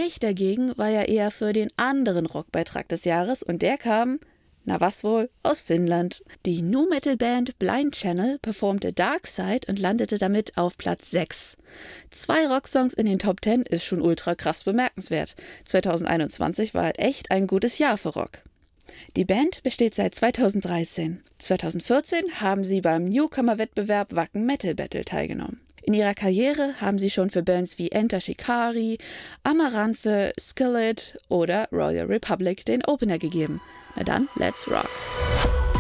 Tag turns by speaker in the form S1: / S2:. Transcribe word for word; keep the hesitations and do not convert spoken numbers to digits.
S1: Pech dagegen war ja eher für den anderen Rockbeitrag des Jahres und der kam, na was wohl, aus Finnland. Die Nu-Metal-Band Blind Channel performte Dark Side und landete damit auf Platz sechs. Zwei Rocksongs in den Top zehn ist schon ultra krass bemerkenswert. zwanzig einundzwanzig war halt echt ein gutes Jahr für Rock. Die Band besteht seit zweitausenddreizehn. zweitausendvierzehn haben sie beim Newcomer-Wettbewerb Wacken Metal Battle teilgenommen. In ihrer Karriere haben sie schon für Bands wie Enter Shikari, Amaranthe, Skillet oder Royal Republic den Opener gegeben. Na dann, let's rock!